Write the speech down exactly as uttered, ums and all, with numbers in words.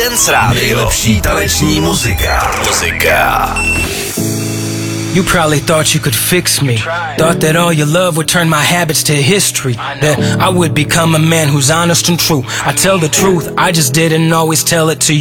Dance Radio. Nejlepší taneční muzika. Muzika. You probably thought you could fix me. Thought that all your love would turn my habits to history. That I would become a man who's honest and true. I tell the truth, I just didn't always tell it to you.